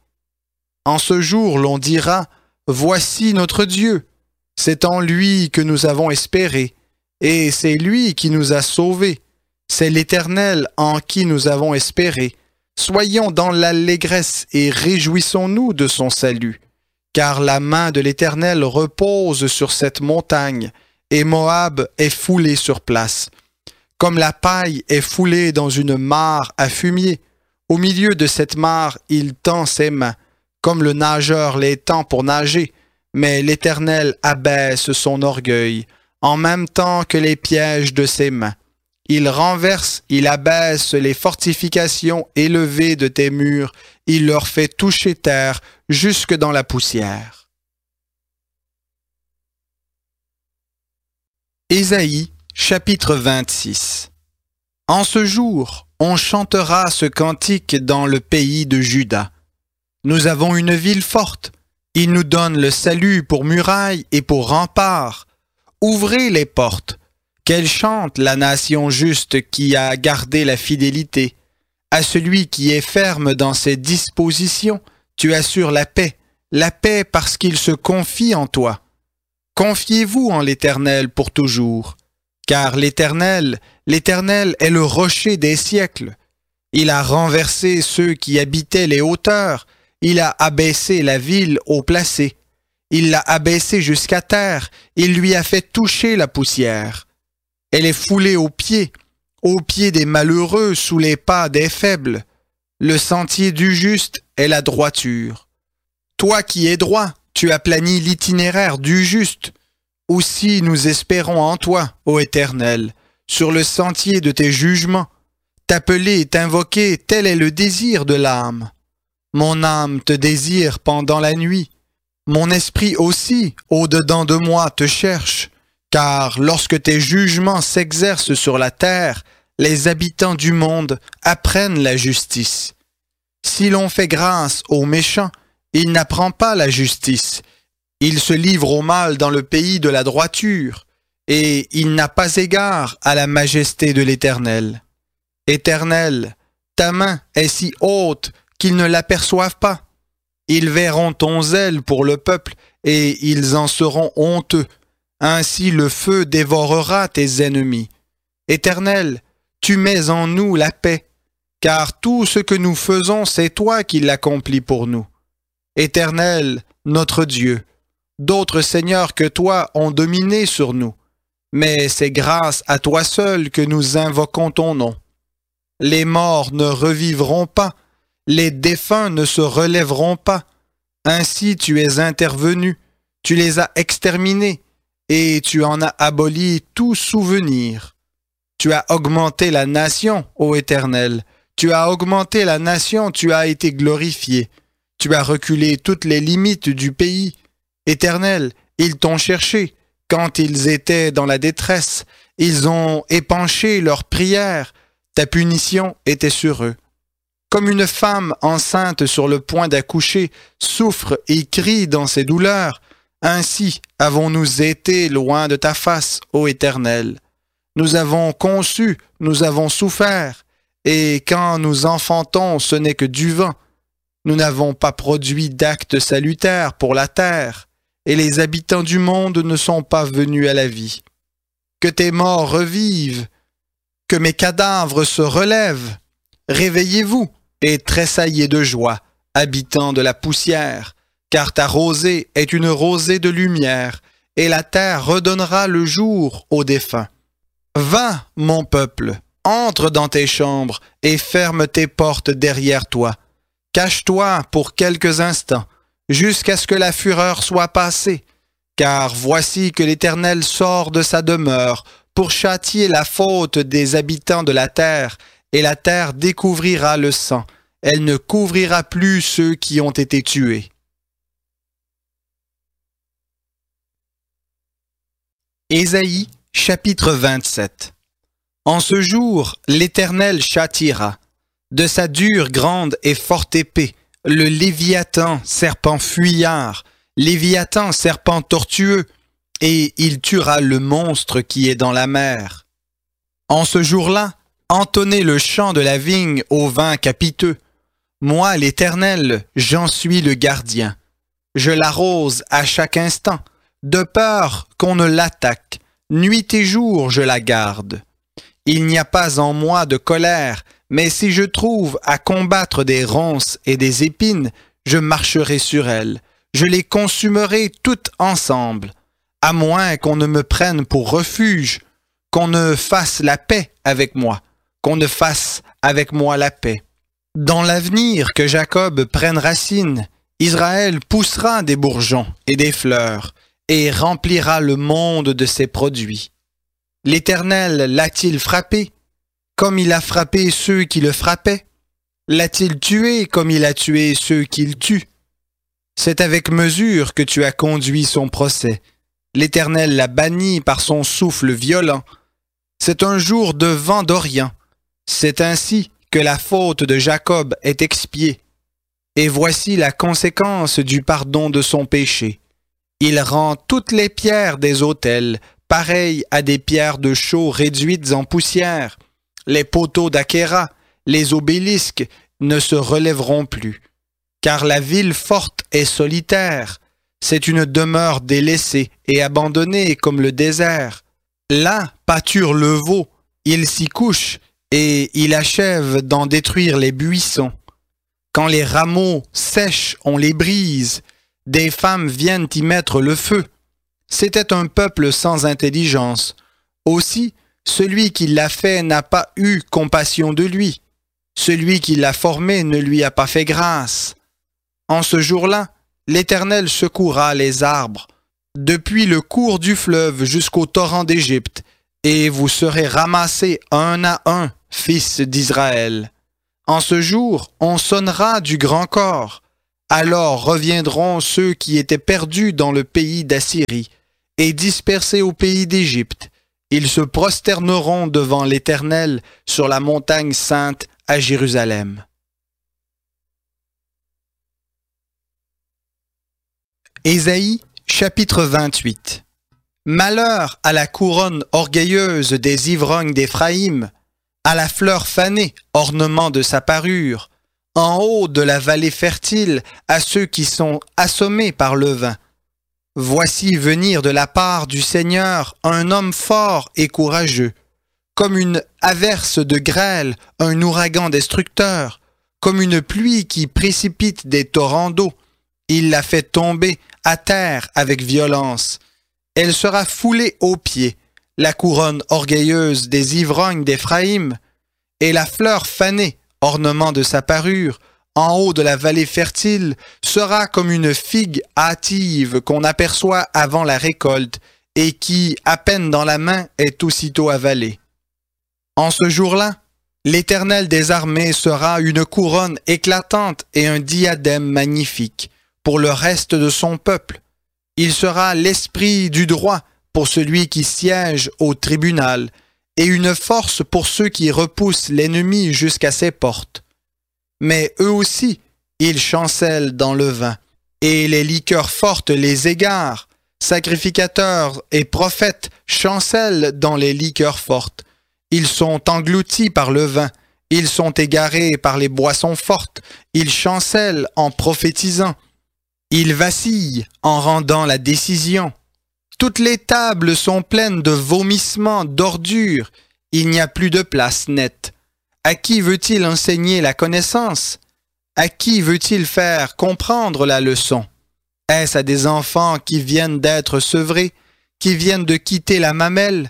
En ce jour, l'on dira, « Voici notre Dieu. C'est en lui que nous avons espéré, et c'est lui qui nous a sauvés. C'est l'Éternel en qui nous avons espéré. Soyons dans l'allégresse et réjouissons-nous de son salut. Car la main de l'Éternel repose sur cette montagne, et Moab est foulé sur place. Comme la paille est foulée dans une mare à fumier, au milieu de cette mare, il tend ses mains, comme le nageur les tend pour nager, mais l'Éternel abaisse son orgueil, en même temps que les pièges de ses mains. Il renverse, il abaisse les fortifications élevées de tes murs, il leur fait toucher terre jusque dans la poussière. Ésaïe, chapitre 26. En ce jour, on chantera ce cantique dans le pays de Juda. Nous avons une ville forte, il nous donne le salut pour muraille et pour rempart. Ouvrez les portes. Qu'elle chante la nation juste qui a gardé la fidélité. À celui qui est ferme dans ses dispositions, tu assures la paix parce qu'il se confie en toi. Confiez-vous en l'Éternel pour toujours, car l'Éternel est le rocher des siècles. Il a renversé ceux qui habitaient les hauteurs, il a abaissé la ville haut placée. Il l'a abaissée jusqu'à terre, il lui a fait toucher la poussière. Elle est foulée aux pieds des malheureux sous les pas des faibles. Le sentier du juste est la droiture. Toi qui es droit, tu aplanis l'itinéraire du juste. Aussi nous espérons en toi, ô Éternel, sur le sentier de tes jugements. T'appeler, t'invoquer, tel est le désir de l'âme. Mon âme te désire pendant la nuit. Mon esprit aussi, au-dedans de moi, te cherche. Car lorsque tes jugements s'exercent sur la terre, les habitants du monde apprennent la justice. Si l'on fait grâce aux méchants, il n'apprend pas la justice. Il se livre au mal dans le pays de la droiture, et il n'a pas égard à la majesté de l'Éternel. Éternel, ta main est si haute qu'ils ne l'aperçoivent pas. Ils verront ton zèle pour le peuple, et ils en seront honteux. Ainsi le feu dévorera tes ennemis. Éternel, tu mets en nous la paix, car tout ce que nous faisons, c'est toi qui l'accomplis pour nous. Éternel, notre Dieu, d'autres seigneurs que toi ont dominé sur nous, mais c'est grâce à toi seul que nous invoquons ton nom. Les morts ne revivront pas, les défunts ne se relèveront pas. Ainsi tu es intervenu, tu les as exterminés, et tu en as aboli tout souvenir. Tu as augmenté la nation, ô Éternel. Tu as augmenté la nation, tu as été glorifié. Tu as reculé toutes les limites du pays. Éternel, ils t'ont cherché. Quand ils étaient dans la détresse, ils ont épanché leurs prières. Ta punition était sur eux. Comme une femme enceinte sur le point d'accoucher souffre et crie dans ses douleurs, ainsi avons-nous été loin de ta face, ô Éternel. Nous avons conçu, nous avons souffert, et quand nous enfantons, ce n'est que du vent. Nous n'avons pas produit d'actes salutaires pour la terre, et les habitants du monde ne sont pas venus à la vie. Que tes morts revivent, que mes cadavres se relèvent. Réveillez-vous et tressaillez de joie, habitants de la poussière, car ta rosée est une rosée de lumière, et la terre redonnera le jour aux défunts. Va, mon peuple, entre dans tes chambres et ferme tes portes derrière toi. Cache-toi pour quelques instants, jusqu'à ce que la fureur soit passée, car voici que l'Éternel sort de sa demeure pour châtier la faute des habitants de la terre, et la terre découvrira le sang. Elle ne couvrira plus ceux qui ont été tués. Ésaïe, chapitre 27. En ce jour, l'Éternel châtiera, de sa dure, grande et forte épée, le Léviathan, serpent fuyard, Léviathan, serpent tortueux, et il tuera le monstre qui est dans la mer. En ce jour-là, entonnez le chant de la vigne au vin capiteux. Moi, l'Éternel, j'en suis le gardien. Je l'arrose à chaque instant, de peur qu'on ne l'attaque. Nuit et jour, je la garde. Il n'y a pas en moi de colère, mais si je trouve à combattre des ronces et des épines, je marcherai sur elles. Je les consumerai toutes ensemble. À moins qu'on ne me prenne pour refuge, qu'on ne fasse la paix avec moi, qu'on ne fasse avec moi la paix. Dans l'avenir que Jacob prenne racine, Israël poussera des bourgeons et des fleurs, et remplira le monde de ses produits. L'Éternel l'a-t-il frappé, comme il a frappé ceux qui le frappaient? L'a-t-il tué comme il a tué ceux qu'il tue? C'est avec mesure que tu as conduit son procès. L'Éternel l'a banni par son souffle violent. C'est un jour de vent d'Orient. C'est ainsi que la faute de Jacob est expiée. Et voici la conséquence du pardon de son péché. Il rend toutes les pierres des autels pareilles à des pierres de chaux réduites en poussière. Les poteaux d'Achéra, les obélisques ne se relèveront plus. Car la ville forte est solitaire. C'est une demeure délaissée et abandonnée comme le désert. Là pâture le veau, il s'y couche et il achève d'en détruire les buissons. Quand les rameaux sèchent, on les brise. Des femmes viennent y mettre le feu. C'était un peuple sans intelligence. Aussi, celui qui l'a fait n'a pas eu compassion de lui. Celui qui l'a formé ne lui a pas fait grâce. En ce jour-là, l'Éternel secouera les arbres, depuis le cours du fleuve jusqu'au torrent d'Égypte, et vous serez ramassés un à un fils d'Israël. En ce jour, on sonnera du grand cor. Alors reviendront ceux qui étaient perdus dans le pays d'Assyrie et dispersés au pays d'Égypte. Ils se prosterneront devant l'Éternel sur la montagne sainte à Jérusalem. Ésaïe, chapitre 28. Malheur à la couronne orgueilleuse des ivrognes d'Éphraïm, à la fleur fanée, ornement de sa parure, en haut de la vallée fertile, à ceux qui sont assommés par le vin. Voici venir de la part du Seigneur un homme fort et courageux, comme une averse de grêle, un ouragan destructeur, comme une pluie qui précipite des torrents d'eau. Il la fait tomber à terre avec violence. Elle sera foulée aux pieds, la couronne orgueilleuse des ivrognes d'Éphraïm, et la fleur fanée, ornement de sa parure, en haut de la vallée fertile, sera comme une figue hâtive qu'on aperçoit avant la récolte et qui, à peine dans la main, est aussitôt avalée. En ce jour-là, l'Éternel des armées sera une couronne éclatante et un diadème magnifique pour le reste de son peuple. Il sera l'esprit du droit pour celui qui siège au tribunal et une force pour ceux qui repoussent l'ennemi jusqu'à ses portes. Mais eux aussi, ils chancellent dans le vin, et les liqueurs fortes les égarent. Sacrificateurs et prophètes chancellent dans les liqueurs fortes. Ils sont engloutis par le vin, ils sont égarés par les boissons fortes, ils chancellent en prophétisant. Ils vacillent en rendant la décision. Toutes les tables sont pleines de vomissements, d'ordures. Il n'y a plus de place nette. À qui veut-il enseigner la connaissance? À qui veut-il faire comprendre la leçon? Est-ce à des enfants qui viennent d'être sevrés, qui viennent de quitter la mamelle?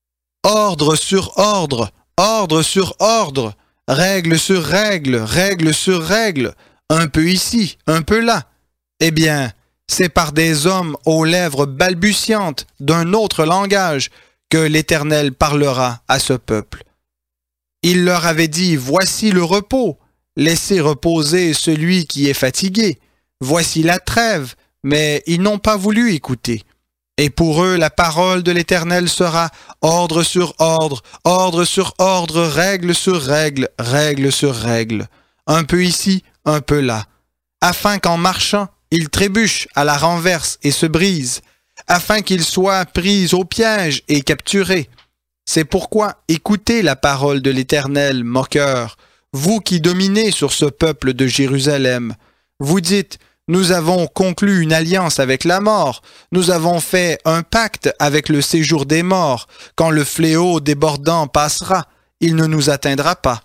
Ordre sur ordre, ordre sur ordre, règle sur règle, règle sur règle, un peu ici, un peu là. Eh bien, c'est par des hommes aux lèvres balbutiantes d'un autre langage que l'Éternel parlera à ce peuple. Il leur avait dit, voici le repos, laissez reposer celui qui est fatigué. Voici la trêve, mais ils n'ont pas voulu écouter. Et pour eux, la parole de l'Éternel sera ordre sur ordre, ordre sur ordre, règle sur règle, règle sur règle, un peu ici, un peu là, afin qu'en marchant, ils trébuchent à la renverse et se brisent, afin qu'ils soient pris au piège et capturés. C'est pourquoi écoutez la parole de l'Éternel, moqueur, vous qui dominez sur ce peuple de Jérusalem. Vous dites, nous avons conclu une alliance avec la mort, nous avons fait un pacte avec le séjour des morts. Quand le fléau débordant passera, il ne nous atteindra pas.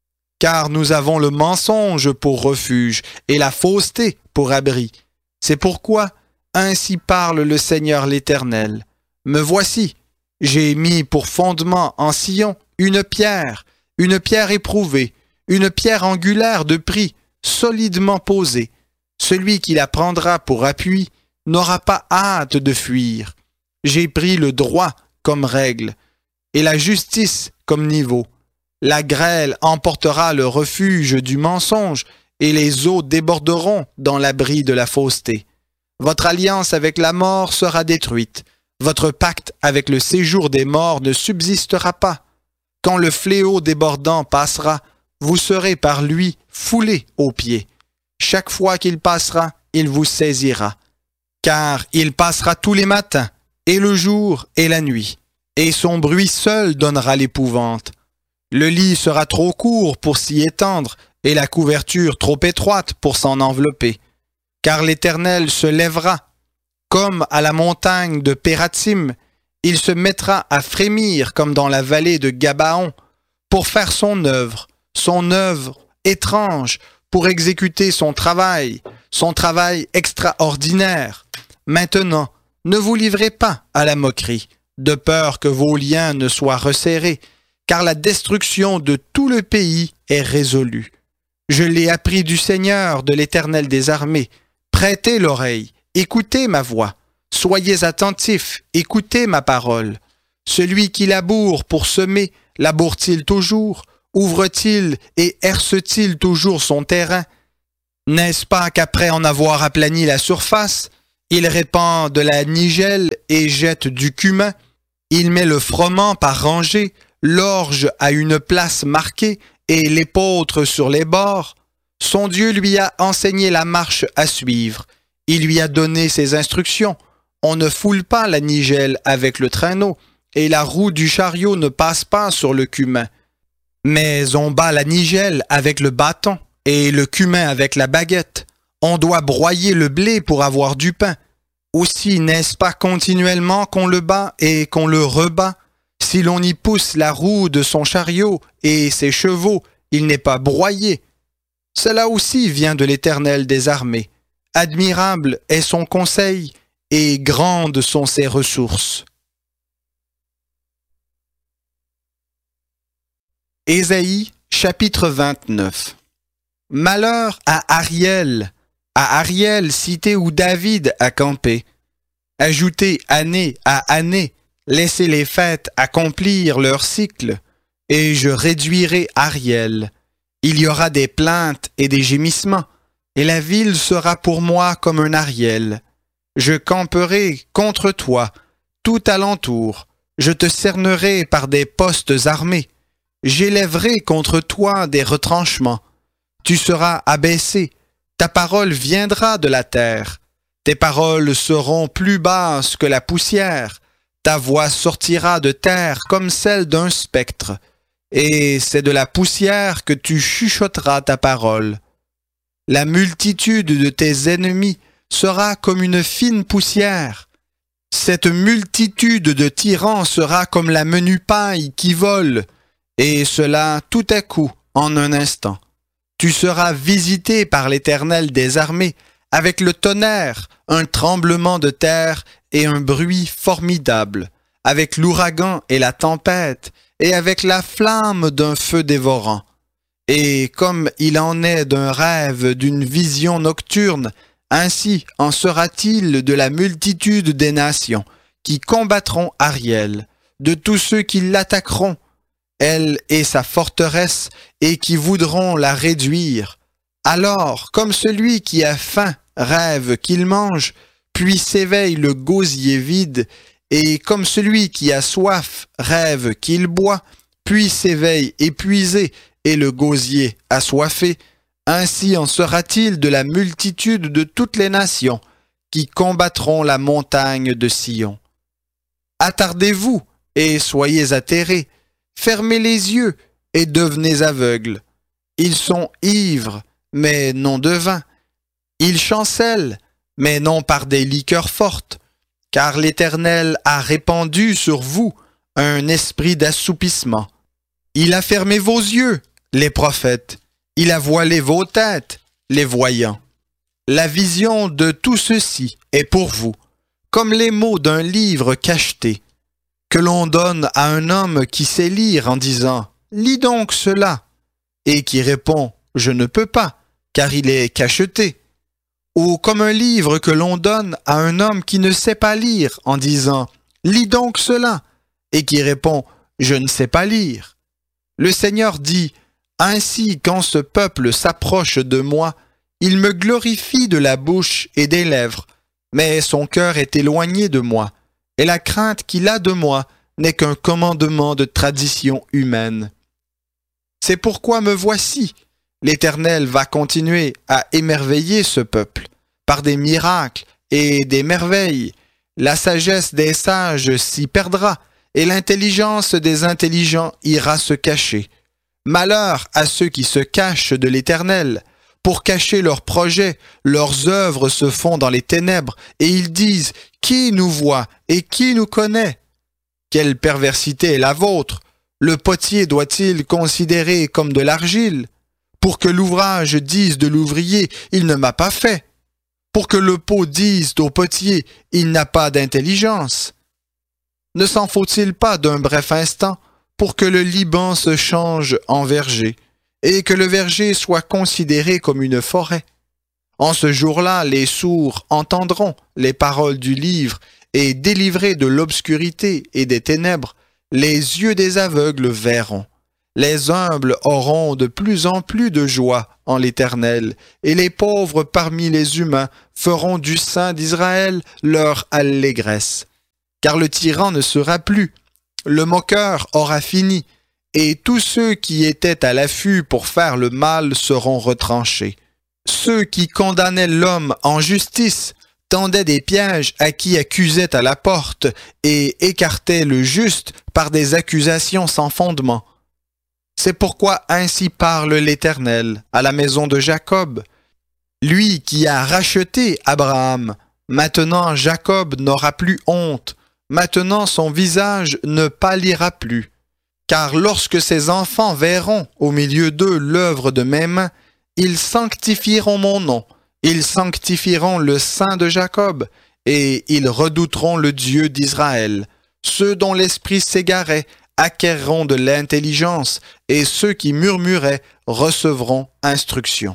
Car nous avons le mensonge pour refuge et la fausseté pour abri. C'est pourquoi, ainsi parle le Seigneur l'Éternel. Me voici, j'ai mis pour fondement en Sion une pierre éprouvée, une pierre angulaire de prix, solidement posée. Celui qui la prendra pour appui n'aura pas hâte de fuir. J'ai pris le droit comme règle et la justice comme niveau. La grêle emportera le refuge du mensonge et les eaux déborderont dans l'abri de la fausseté. Votre alliance avec la mort sera détruite. Votre pacte avec le séjour des morts ne subsistera pas. Quand le fléau débordant passera, vous serez par lui foulés aux pieds. Chaque fois qu'il passera, il vous saisira. Car il passera tous les matins, et le jour et la nuit, et son bruit seul donnera l'épouvante. Le lit sera trop court pour s'y étendre, et la couverture trop étroite pour s'en envelopper. Car l'Éternel se lèvera, comme à la montagne de Pératim, il se mettra à frémir comme dans la vallée de Gabaon, pour faire son œuvre étrange, pour exécuter son travail extraordinaire. Maintenant, ne vous livrez pas à la moquerie, de peur que vos liens ne soient resserrés, car la destruction de tout le pays est résolue. Je l'ai appris du Seigneur, de l'Éternel des armées. Prêtez l'oreille, écoutez ma voix. Soyez attentifs, écoutez ma parole. Celui qui laboure pour semer, laboure-t-il toujours, ouvre-t-il et herse-t-il toujours son terrain? N'est-ce pas qu'après en avoir aplani la surface, il répand de la nigelle et jette du cumin? Il met le froment par rangée, l'orge à une place marquée et l'épeautre sur les bords. Son Dieu lui a enseigné la marche à suivre. Il lui a donné ses instructions. On ne foule pas la nigelle avec le traîneau, et la roue du chariot ne passe pas sur le cumin. Mais on bat la nigelle avec le bâton, et le cumin avec la baguette. On doit broyer le blé pour avoir du pain. Aussi n'est-ce pas continuellement qu'on le bat et qu'on le rebat? Si l'on y pousse la roue de son chariot et ses chevaux, il n'est pas broyé. Cela aussi vient de l'Éternel des armées. Admirable est son conseil et grandes sont ses ressources. Ésaïe, chapitre 29. Malheur à Ariel, cité où David a campé. Ajoutez année à année, laissez les fêtes accomplir leur cycle, et je réduirai Ariel. Il y aura des plaintes et des gémissements, et la ville sera pour moi comme un Ariel. Je camperai contre toi, tout alentour, je te cernerai par des postes armés, j'élèverai contre toi des retranchements. Tu seras abaissé, ta parole viendra de la terre, tes paroles seront plus basses que la poussière, ta voix sortira de terre comme celle d'un spectre, et c'est de la poussière que tu chuchoteras ta parole. La multitude de tes ennemis sera comme une fine poussière. Cette multitude de tyrans sera comme la menue paille qui vole, et cela tout à coup, en un instant. Tu seras visité par l'Éternel des armées, avec le tonnerre, un tremblement de terre et un bruit formidable, avec l'ouragan et la tempête, et avec la flamme d'un feu dévorant. Et comme il en est d'un rêve, d'une vision nocturne, ainsi en sera-t-il de la multitude des nations qui combattront Ariel, de tous ceux qui l'attaqueront, elle et sa forteresse, et qui voudront la réduire. Alors, comme celui qui a faim rêve qu'il mange, puis s'éveille le gosier vide, et comme celui qui a soif rêve qu'il boit, puis s'éveille épuisé, et le gosier assoiffé, ainsi en sera-t-il de la multitude de toutes les nations qui combattront la montagne de Sion. Attardez-vous et soyez atterrés, fermez les yeux et devenez aveugles. Ils sont ivres, mais non de vin. Ils chancellent, mais non par des liqueurs fortes, car l'Éternel a répandu sur vous un esprit d'assoupissement. Il a fermé vos yeux, les prophètes. Il a voilé vos têtes, les voyants. La vision de tout ceci est pour vous, comme les mots d'un livre cacheté, que l'on donne à un homme qui sait lire en disant « Lis donc cela » et qui répond « Je ne peux pas, car il est cacheté » ou comme un livre que l'on donne à un homme qui ne sait pas lire en disant « Lis donc cela » et qui répond « Je ne sais pas lire ». Le Seigneur dit « Ainsi, quand ce peuple s'approche de moi, il me glorifie de la bouche et des lèvres, mais son cœur est éloigné de moi, et la crainte qu'il a de moi n'est qu'un commandement de tradition humaine. C'est pourquoi me voici. L'Éternel va continuer à émerveiller ce peuple par des miracles et des merveilles. La sagesse des sages s'y perdra, et l'intelligence des intelligents ira se cacher. Malheur à ceux qui se cachent de l'Éternel. Pour cacher leurs projets, leurs œuvres se font dans les ténèbres, et ils disent « Qui nous voit et qui nous connaît ?» Quelle perversité est la vôtre! Le potier doit-il considérer comme de l'argile? Pour que l'ouvrage dise de l'ouvrier « Il ne m'a pas fait », pour que le pot dise au potier « Il n'a pas d'intelligence ». Ne s'en faut-il pas d'un bref instant pour que le Liban se change en verger et que le verger soit considéré comme une forêt? En ce jour-là, les sourds entendront les paroles du livre et délivrés de l'obscurité et des ténèbres, les yeux des aveugles verront. Les humbles auront de plus en plus de joie en l'Éternel, et les pauvres parmi les humains feront du Saint d'Israël leur allégresse. Car le tyran ne sera plus, le moqueur aura fini, et tous ceux qui étaient à l'affût pour faire le mal seront retranchés. Ceux qui condamnaient l'homme en justice tendaient des pièges à qui accusaient à la porte et écartaient le juste par des accusations sans fondement. C'est pourquoi ainsi parle l'Éternel à la maison de Jacob. Lui qui a racheté Abraham, maintenant Jacob n'aura plus honte, maintenant son visage ne pâlira plus. Car lorsque ses enfants verront au milieu d'eux l'œuvre de mes mains, ils sanctifieront mon nom, ils sanctifieront le Saint de Jacob, et ils redouteront le Dieu d'Israël. Ceux dont l'esprit s'égarait acquerront de l'intelligence, et ceux qui murmuraient recevront instruction.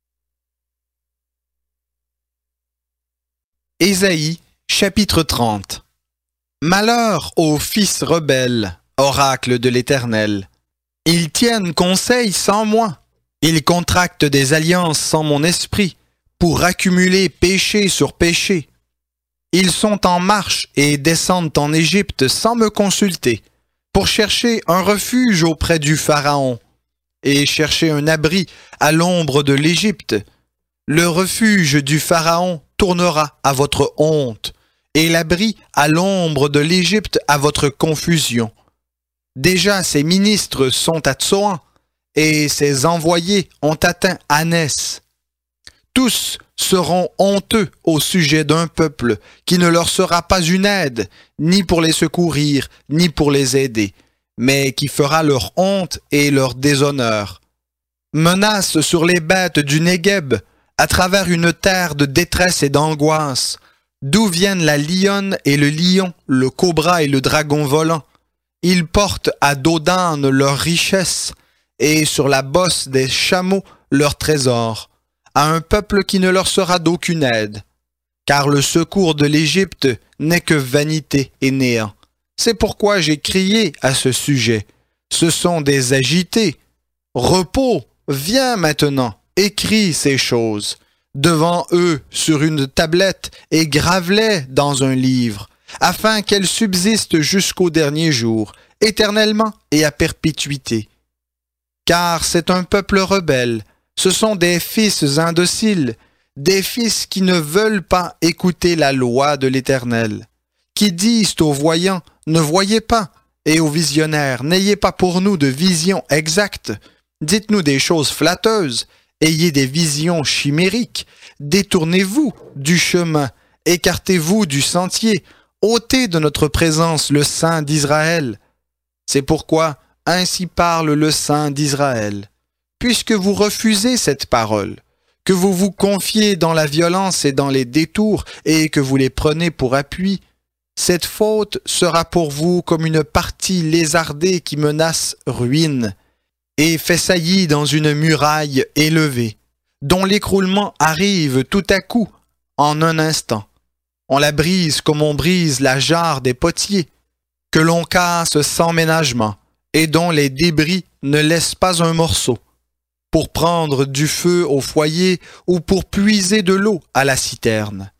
Ésaïe, chapitre 30. Malheur aux fils rebelles, oracle de l'Éternel. Ils tiennent conseil sans moi, ils contractent des alliances sans mon esprit, pour accumuler péché sur péché. Ils sont en marche et descendent en Égypte sans me consulter, pour chercher un refuge auprès du Pharaon, et chercher un abri à l'ombre de l'Égypte. Le refuge du Pharaon tournera à votre honte, et l'abri à l'ombre de l'Égypte à votre confusion. Déjà ses ministres sont à Tsoan, et ses envoyés ont atteint Anès. Tous seront honteux au sujet d'un peuple qui ne leur sera pas une aide, ni pour les secourir, ni pour les aider, mais qui fera leur honte et leur déshonneur. Menace sur les bêtes du Négueb, à travers une terre de détresse et d'angoisse, d'où viennent la lionne et le lion, le cobra et le dragon volant. Ils portent à Dodan leurs richesses, et sur la bosse des chameaux leurs trésors, à un peuple qui ne leur sera d'aucune aide. Car le secours de l'Égypte n'est que vanité et néant. C'est pourquoi j'ai crié à ce sujet. Ce sont des agités. Repos, viens maintenant, écris ces choses. Devant eux sur une tablette et grave-les dans un livre, afin qu'elles subsistent jusqu'au dernier jour, éternellement et à perpétuité. Car c'est un peuple rebelle, ce sont des fils indociles, des fils qui ne veulent pas écouter la loi de l'Éternel, qui disent aux voyants, ne voyez pas, et aux visionnaires, n'ayez pas pour nous de visions exactes, dites-nous des choses flatteuses, ayez des visions chimériques, détournez-vous du chemin, écartez-vous du sentier, ôtez de notre présence le Saint d'Israël. C'est pourquoi ainsi parle le Saint d'Israël. Puisque vous refusez cette parole, que vous vous confiez dans la violence et dans les détours et que vous les prenez pour appui, cette faute sera pour vous comme une partie lézardée qui menace ruine et fait saillie dans une muraille élevée, dont l'écroulement arrive tout à coup, en un instant. On la brise comme on brise la jarre des potiers, que l'on casse sans ménagement, et dont les débris ne laissent pas un morceau, pour prendre du feu au foyer ou pour puiser de l'eau à la citerne.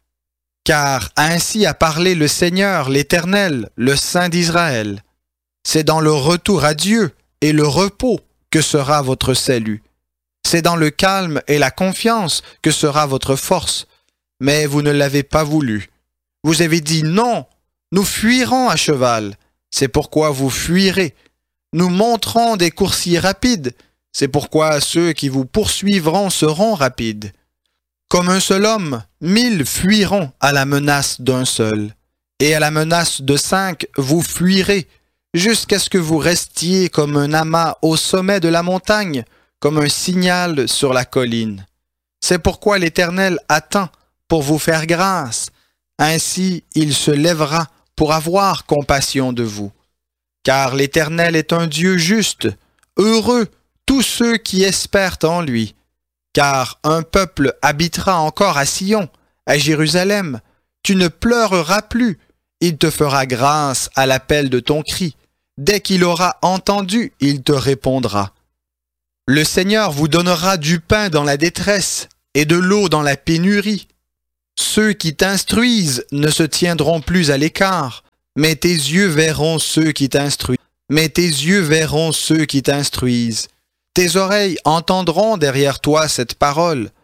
Car ainsi a parlé le Seigneur, l'Éternel, le Saint d'Israël. C'est dans le retour à Dieu et le repos que sera votre salut. C'est dans le calme et la confiance que sera votre force. Mais vous ne l'avez pas voulu. Vous avez dit non, nous fuirons à cheval. C'est pourquoi vous fuirez. Nous monterons des coursiers rapides. C'est pourquoi ceux qui vous poursuivront seront rapides. Comme un seul homme, 1000 fuiront à la menace d'un seul. Et à la menace de 5, vous fuirez, jusqu'à ce que vous restiez comme un amas au sommet de la montagne, comme un signal sur la colline. C'est pourquoi l'Éternel attend pour vous faire grâce. Ainsi, il se lèvera pour avoir compassion de vous. Car l'Éternel est un Dieu juste, heureux tous ceux qui espèrent en lui. Car un peuple habitera encore à Sion, à Jérusalem. Tu ne pleureras plus, il te fera grâce à l'appel de ton cri. Dès qu'il aura entendu, il te répondra. Le Seigneur vous donnera du pain dans la détresse et de l'eau dans la pénurie. Ceux qui t'instruisent ne se tiendront plus à l'écart, mais tes yeux verront ceux qui t'instruisent. Tes oreilles entendront derrière toi cette parole.